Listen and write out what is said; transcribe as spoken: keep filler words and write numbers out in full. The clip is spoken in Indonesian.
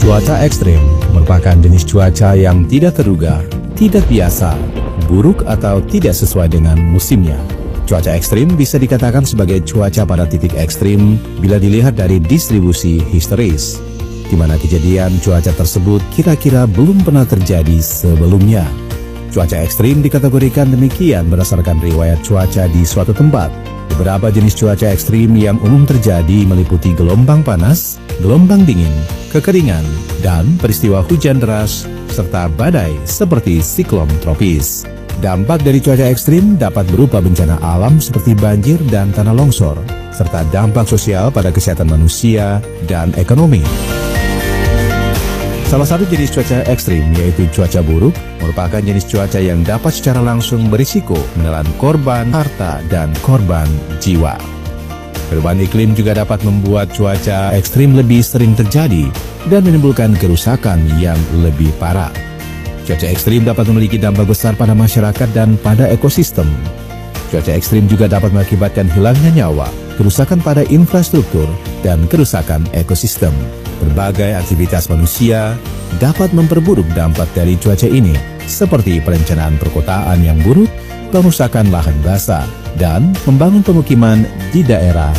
Cuaca ekstrim merupakan jenis cuaca yang tidak terduga, tidak biasa, buruk atau tidak sesuai dengan musimnya. Cuaca ekstrim bisa dikatakan sebagai cuaca pada titik ekstrim bila dilihat dari distribusi historis, di mana kejadian cuaca tersebut kira-kira belum pernah terjadi sebelumnya. Cuaca ekstrim dikategorikan demikian berdasarkan riwayat cuaca di suatu tempat. Beberapa jenis cuaca ekstrim yang umum terjadi meliputi gelombang panas, gelombang dingin, kekeringan, dan peristiwa hujan deras, serta badai seperti siklon tropis. Dampak dari cuaca ekstrim dapat berupa bencana alam seperti banjir dan tanah longsor, serta dampak sosial pada kesehatan manusia dan ekonomi. Salah satu jenis cuaca ekstrim yaitu cuaca buruk merupakan jenis cuaca yang dapat secara langsung berisiko menelan korban harta dan korban jiwa. Perubahan iklim juga dapat membuat cuaca ekstrim lebih sering terjadi dan menimbulkan kerusakan yang lebih parah. Cuaca ekstrim dapat memiliki dampak besar pada masyarakat dan pada ekosistem. Cuaca ekstrim juga dapat mengakibatkan hilangnya nyawa, kerusakan pada infrastruktur, dan kerusakan ekosistem. Berbagai aktivitas manusia dapat memperburuk dampak dari cuaca ini, seperti perencanaan perkotaan yang buruk, pengusakan lahan basah, dan membangun pemukiman di daerah